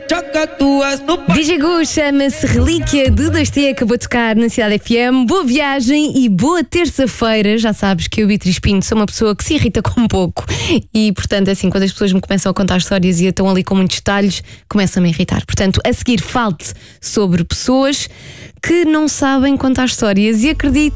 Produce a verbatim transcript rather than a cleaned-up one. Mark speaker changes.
Speaker 1: D J Gu chama-se Relíquia de dois T, acabou de tocar na Cidade F M. Boa viagem e boa terça-feira. Já sabes que eu, Beatriz Pinto, sou uma pessoa que se irrita com um pouco e, portanto, assim, quando as pessoas me começam a contar histórias e estão ali com muitos detalhes, começa-me a irritar. Portanto, a seguir, falte sobre pessoas que não sabem contar histórias e acredite,